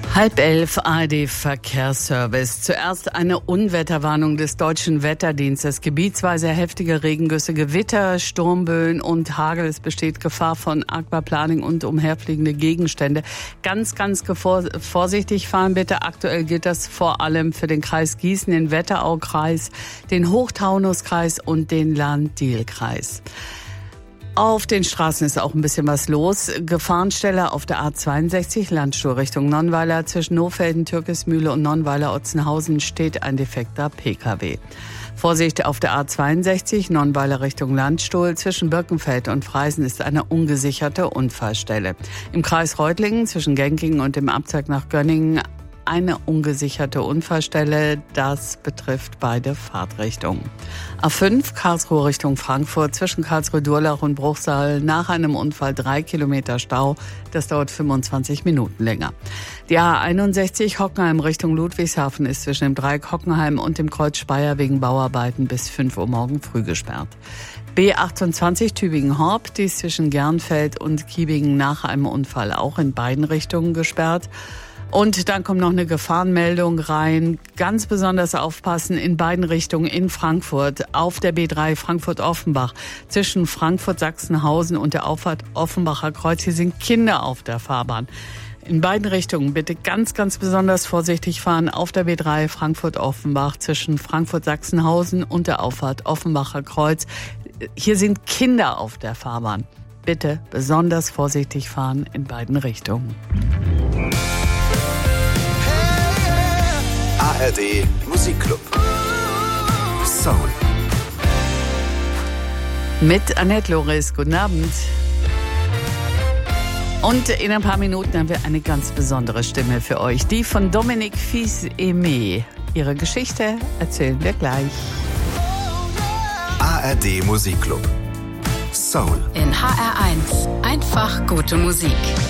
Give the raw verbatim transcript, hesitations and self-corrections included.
Halb elf, A R D-Verkehrsservice. Zuerst eine Unwetterwarnung des Deutschen Wetterdienstes. Gebietsweise heftige Regengüsse, Gewitter, Sturmböen und Hagel. Es besteht Gefahr von Aquaplaning und umherfliegende Gegenstände. Ganz, ganz gefor- vorsichtig fahren bitte. Aktuell gilt das vor allem für den Kreis Gießen, den Wetteraukreis, den Hochtaunuskreis und den Lahn-Diel-Kreis. Auf den Straßen ist auch ein bisschen was los. Gefahrenstelle auf der A zweiundsechzig, Landstuhl Richtung Nonnweiler. Zwischen Nohfelden, Türkismühle und Nonnweiler-Otzenhausen steht ein defekter P K W. Vorsicht auf der A zweiundsechzig, Nonnweiler Richtung Landstuhl. Zwischen Birkenfeld und Freisen ist eine ungesicherte Unfallstelle. Im Kreis Reutlingen zwischen Genkingen und dem Abzweig nach Gönningen eine ungesicherte Unfallstelle. Das betrifft beide Fahrtrichtungen. A fünf, Karlsruhe Richtung Frankfurt, zwischen Karlsruhe-Durlach und Bruchsal nach einem Unfall drei Kilometer Stau. Das dauert fünfundzwanzig Minuten länger. Die A einundsechzig, Hockenheim Richtung Ludwigshafen ist zwischen dem Dreieck Hockenheim und dem Kreuz Speyer wegen Bauarbeiten bis fünf Uhr morgen früh gesperrt. B achtundzwanzig Tübingen-Horb, die ist zwischen Gernfeld und Kiebingen nach einem Unfall auch in beiden Richtungen gesperrt. Und dann kommt noch eine Gefahrenmeldung rein. Ganz besonders aufpassen in beiden Richtungen in Frankfurt. Auf der B drei Frankfurt-Offenbach zwischen Frankfurt-Sachsenhausen und der Auffahrt Offenbacher Kreuz. Hier sind Kinder auf der Fahrbahn. In beiden Richtungen bitte ganz, ganz besonders vorsichtig fahren. Auf der B drei Frankfurt-Offenbach zwischen Frankfurt-Sachsenhausen und der Auffahrt Offenbacher Kreuz. Hier sind Kinder auf der Fahrbahn. Bitte besonders vorsichtig fahren in beiden Richtungen. A R D Musikclub. Soul. Mit Annette Loris. Guten Abend. Und in ein paar Minuten haben wir eine ganz besondere Stimme für euch. Die von Dominique Fils-Aimé. Ihre Geschichte erzählen wir gleich. A R D Musikclub. Soul. In H R eins. Einfach gute Musik.